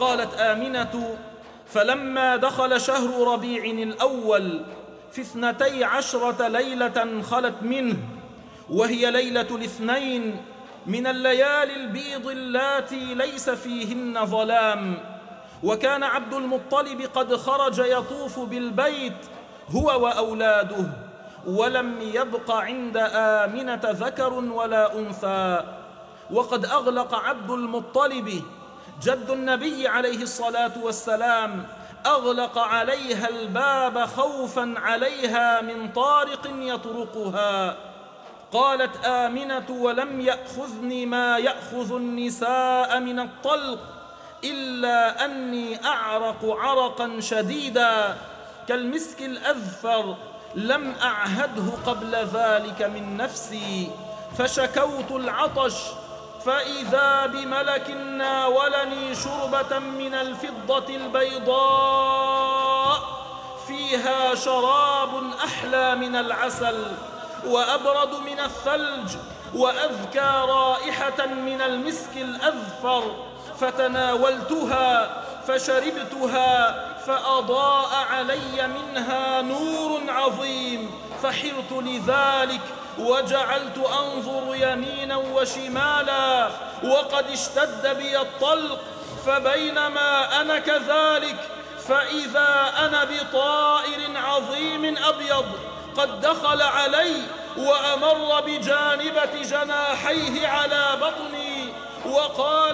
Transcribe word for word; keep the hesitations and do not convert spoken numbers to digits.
وقالت آمنة: فلما دخل شهر ربيع الأول في اثنتي عشرة ليلة خلت منه، وهي ليلة الاثنين من الليالي البيض اللاتي ليس فيهن ظلام، وكان عبد المطلب قد خرج يطوف بالبيت هو وأولاده، ولم يبق عند آمنة ذكر ولا أنثى. وقد أغلق عبد المطلب جد النبي عليه الصلاة والسلام أغلق عليها الباب خوفا عليها من طارق يطرقها. قالت آمنة: ولم يأخذني ما يأخذ النساء من الطلق، إلا أني أعرق عرقا شديدا كالمسك الأذفر لم أعهده قبل ذلك من نفسي، فشكوت العطش، فإذا بملك ناولني شربة من الفضة البيضاء فيها شراب أحلى من العسل وأبرد من الثلج وأذكى رائحة من المسك الأذفر، فتناولتها فشربتها فأضاء علي منها نور عظيم، فحرت لذلك وجعلت أنظر يمينا وشمالا وقد اشتد بي الطلق، فبينما أنا كذلك فإذا أنا بطائر عظيم أبيض قد دخل علي وأمر بجانبة جناحيه على بطني وقال: